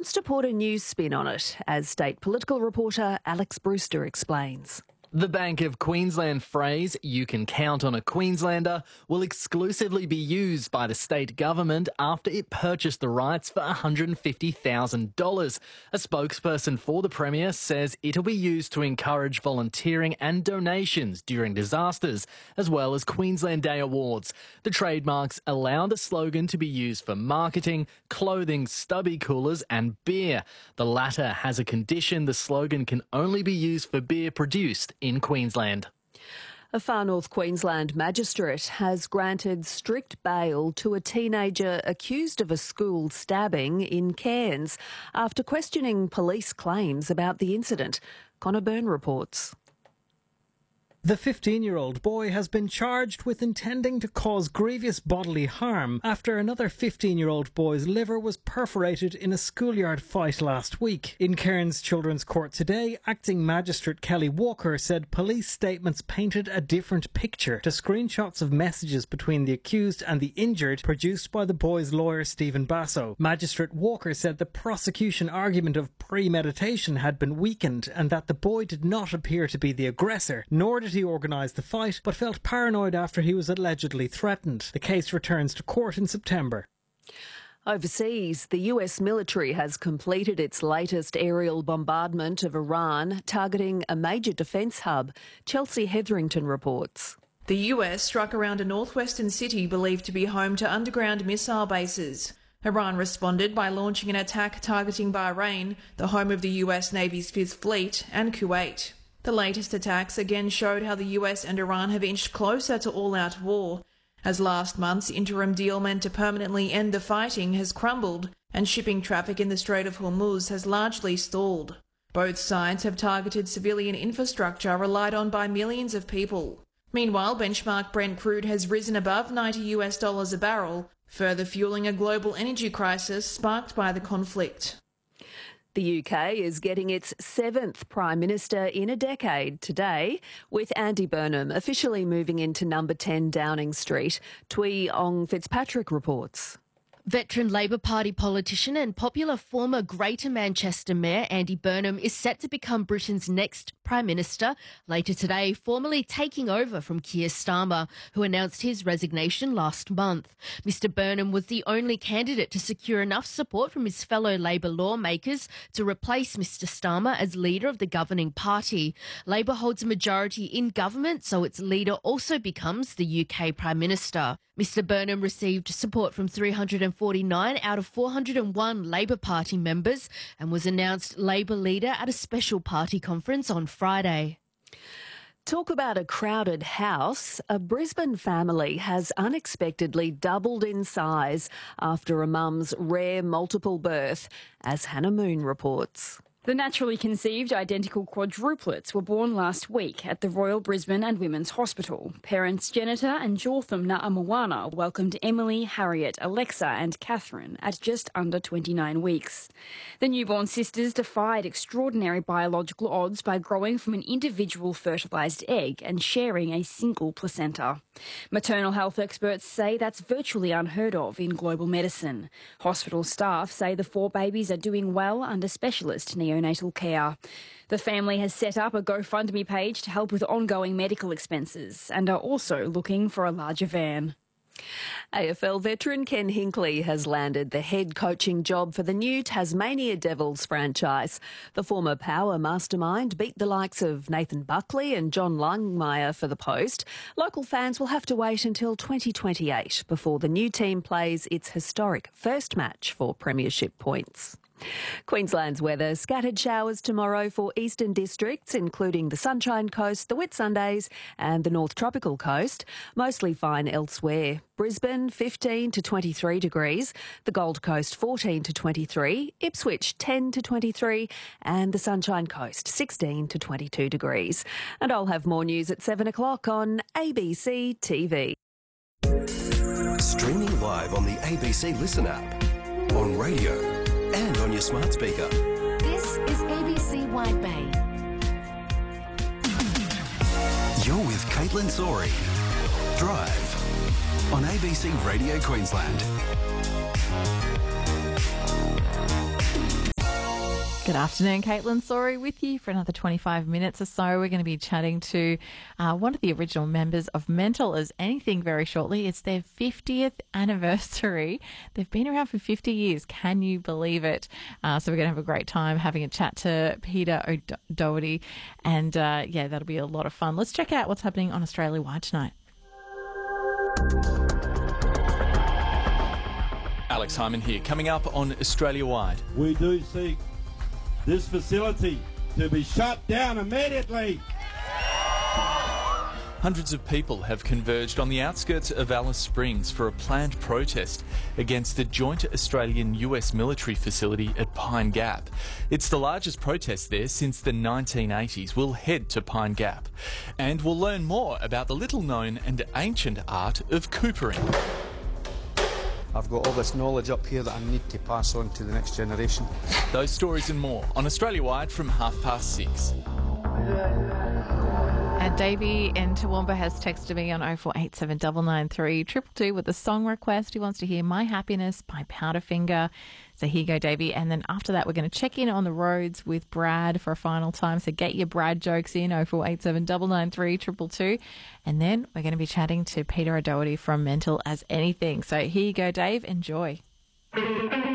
wants to put a new spin on it, as state political reporter Alex Brewster explains. The Bank of Queensland phrase, "you can count on a Queenslander," will exclusively be used by the state government after it purchased the rights for $150,000. A spokesperson for the Premier says it'll be used to encourage volunteering and donations during disasters, as well as Queensland Day awards. The trademarks allow the slogan to be used for marketing, clothing, stubby coolers and beer. The latter has a condition: the slogan can only be used for beer produced in Queensland. A Far North Queensland magistrate has granted strict bail to a teenager accused of a school stabbing in Cairns after questioning police claims about the incident. Connor Byrne reports. The 15-year-old boy has been charged with intending to cause grievous bodily harm after another 15-year-old boy's liver was perforated in a schoolyard fight last week. In Cairns Children's Court today, Acting Magistrate Kelly Walker said police statements painted a different picture to screenshots of messages between the accused and the injured produced by the boy's lawyer Stephen Basso. Magistrate Walker said the prosecution argument of premeditation had been weakened and that the boy did not appear to be the aggressor, nor did he organised the fight, but felt paranoid after he was allegedly threatened. The case returns to court in September. Overseas, the US military has completed its latest aerial bombardment of Iran, targeting a major defence hub. Chelsea Hetherington reports. The US struck around a northwestern city believed to be home to underground missile bases. Iran responded by launching an attack targeting Bahrain, the home of the US Navy's Fifth Fleet, and Kuwait. The latest attacks again showed how the US and Iran have inched closer to all-out war, as last month's interim deal meant to permanently end the fighting has crumbled and shipping traffic in the Strait of Hormuz has largely stalled. Both sides have targeted civilian infrastructure relied on by millions of people. Meanwhile, benchmark Brent crude has risen above $90 a barrel, further fueling a global energy crisis sparked by the conflict. The UK is getting its 7th Prime Minister in a decade today, with Andy Burnham officially moving into number 10 Downing Street. Tui Ong Fitzpatrick reports. Veteran Labor Party politician and popular former Greater Manchester Mayor Andy Burnham is set to become Britain's next Prime Minister later today, formally taking over from Keir Starmer, who announced his resignation last month. Mr Burnham was the only candidate to secure enough support from his fellow Labor lawmakers to replace Mr Starmer as leader of the governing party. Labor holds a majority in government, so its leader also becomes the UK Prime Minister. Mr Burnham received support from 349 out of 401 Labor Party members and was announced Labor leader at a special party conference on Friday. Talk about a crowded house. A Brisbane family has unexpectedly doubled in size after a mum's rare multiple birth, as Hannah Moon reports. The naturally conceived identical quadruplets were born last week at the Royal Brisbane and Women's Hospital. Parents Janita and Jotham Na'amawana welcomed Emily, Harriet, Alexa and Catherine at just under 29 weeks. The newborn sisters defied extraordinary biological odds by growing from an individual fertilised egg and sharing a single placenta. Maternal health experts say that's virtually unheard of in global medicine. Hospital staff say the 4 babies are doing well under specialist neonatal care. The family has set up a GoFundMe page to help with ongoing medical expenses and are also looking for a larger van. AFL veteran Ken Hinkley has landed the head coaching job for the new Tasmania Devils franchise. The former Power mastermind beat the likes of Nathan Buckley and John Longmire for the post. Local fans will have to wait until 2028 before the new team plays its historic first match for premiership points. Queensland's weather: scattered showers tomorrow for eastern districts, including the Sunshine Coast, the Whitsundays and the North Tropical Coast. Mostly fine elsewhere. Brisbane 15 to 23 degrees, the Gold Coast 14 to 23, Ipswich 10 to 23 and the Sunshine Coast 16 to 22 degrees. And I'll have more news at 7 o'clock on ABC TV. Streaming live on the ABC Listen app, on radio and on your smart speaker. This is ABC Wide Bay. You're with Caitlin Sorey. Drive on ABC Radio Queensland. Good afternoon, Caitlin Sorry with you for another 25 minutes or so. We're going to be chatting to one of the original members of Mental as Anything very shortly. It's their 50th anniversary. They've been around for 50 years. Can you believe it? So we're going to have a great time having a chat to Peter O'Doherty. And yeah, that'll be a lot of fun. Let's check out what's happening on Australia Wide tonight. Alex Hyman here, coming up on Australia Wide. We do seek this facility to be shut down immediately. Hundreds of people have converged on the outskirts of Alice Springs for a planned protest against the joint Australian-US military facility at Pine Gap. It's the largest protest there since the 1980s. We'll head to Pine Gap and we'll learn more about the little-known and ancient art of coopering. I've got all this knowledge up here that I need to pass on to the next generation. Those stories and more on Australia Wide from 6:30. And Davey in Toowoomba has texted me on 0487 993 222 with a song request. He wants to hear My Happiness by Powderfinger. So here you go, Davey. And then after that, we're going to check in on the roads with Brad for a final time. So get your Brad jokes in, 0487 993 222. And then we're going to be chatting to Peter O'Doherty from Mental as Anything. So here you go, Dave. Enjoy.